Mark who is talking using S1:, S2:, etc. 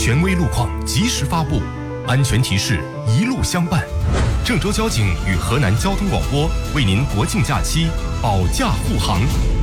S1: 权威路况及时发布，安全提示一路相伴。郑州交警与河南交通广播为您国庆假期保驾护航。